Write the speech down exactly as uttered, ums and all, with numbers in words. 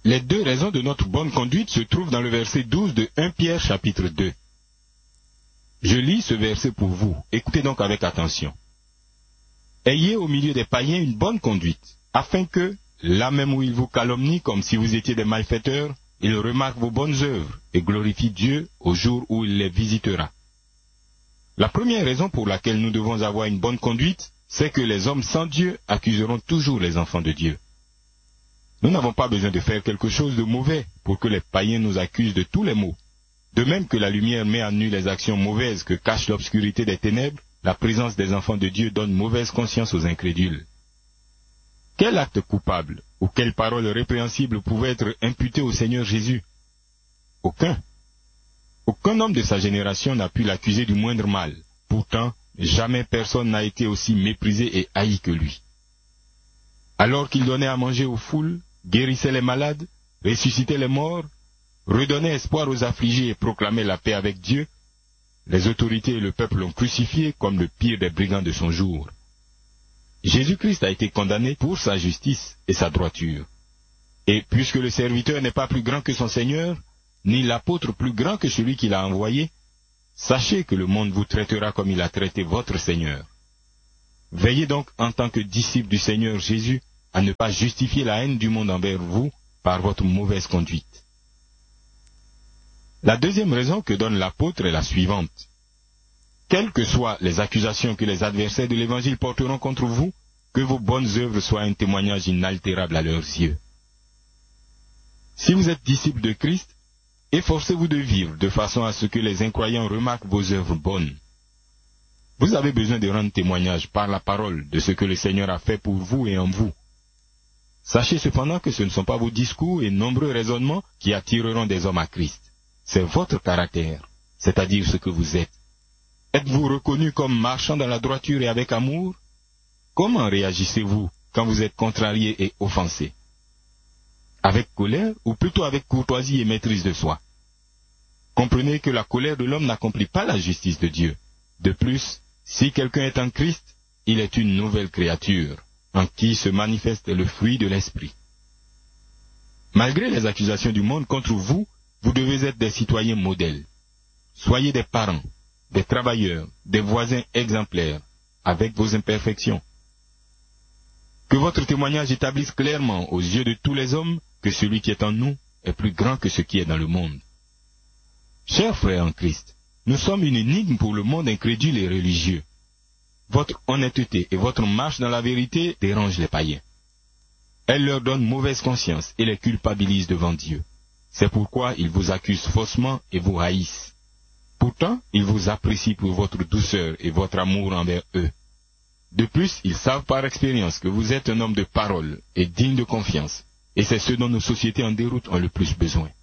Les deux raisons de notre bonne conduite se trouvent dans le verset douze de premier Pierre chapitre deux. Je lis ce verset pour vous. Écoutez donc avec attention. Ayez au milieu des païens une bonne conduite, afin que, là même où ils vous calomnient comme si vous étiez des malfaiteurs, ils remarquent vos bonnes œuvres et glorifient Dieu au jour où il les visitera. La première raison pour laquelle nous devons avoir une bonne conduite, c'est que les hommes sans Dieu accuseront toujours les enfants de Dieu. Nous n'avons pas besoin de faire quelque chose de mauvais pour que les païens nous accusent de tous les maux. De même que la lumière met à nu les actions mauvaises que cache l'obscurité des ténèbres, la présence des enfants de Dieu donne mauvaise conscience aux incrédules. Quel acte coupable ou quelle parole répréhensible pouvait être imputée au Seigneur Jésus? Aucun. Aucun homme de sa génération n'a pu l'accuser du moindre mal. Pourtant, jamais personne n'a été aussi méprisé et haï que lui. Alors qu'il donnait à manger aux foules, guérissait les malades, ressuscitait les morts, redonnait espoir aux affligés et proclamait la paix avec Dieu, les autorités et le peuple l'ont crucifié comme le pire des brigands de son jour. Jésus-Christ a été condamné pour sa justice et sa droiture. Et puisque le serviteur n'est pas plus grand que son Seigneur, ni l'apôtre plus grand que celui qui l'a envoyé, sachez que le monde vous traitera comme il a traité votre Seigneur. Veillez donc en tant que disciples du Seigneur Jésus à ne pas justifier la haine du monde envers vous par votre mauvaise conduite. La deuxième raison que donne l'apôtre est la suivante. Quelles que soient les accusations que les adversaires de l'Évangile porteront contre vous, que vos bonnes œuvres soient un témoignage inaltérable à leurs yeux. Si vous êtes disciples de Christ, efforcez-vous de vivre de façon à ce que les incroyants remarquent vos œuvres bonnes. Vous avez besoin de rendre témoignage par la parole de ce que le Seigneur a fait pour vous et en vous. Sachez cependant que ce ne sont pas vos discours et nombreux raisonnements qui attireront des hommes à Christ. C'est votre caractère, c'est-à-dire ce que vous êtes. Êtes-vous reconnu comme marchant dans la droiture et avec amour? Comment réagissez-vous quand vous êtes contrarié et offensé? Avec colère ou plutôt avec courtoisie et maîtrise de soi? Comprenez que la colère de l'homme n'accomplit pas la justice de Dieu. De plus, si quelqu'un est en Christ, il est une nouvelle créature, en qui se manifeste le fruit de l'esprit. Malgré les accusations du monde contre vous, vous devez être des citoyens modèles. Soyez des parents, des travailleurs, des voisins exemplaires, avec vos imperfections. Que votre témoignage établisse clairement aux yeux de tous les hommes que celui qui est en nous est plus grand que ce qui est dans le monde. Chers frères en Christ, nous sommes une énigme pour le monde incrédule et religieux. Votre honnêteté et votre marche dans la vérité dérangent les païens. Elle leur donne mauvaise conscience et les culpabilise devant Dieu. C'est pourquoi ils vous accusent faussement et vous haïssent. Pourtant, ils vous apprécient pour votre douceur et votre amour envers eux. De plus, ils savent par expérience que vous êtes un homme de parole et digne de confiance, et c'est ce dont nos sociétés en déroute ont le plus besoin.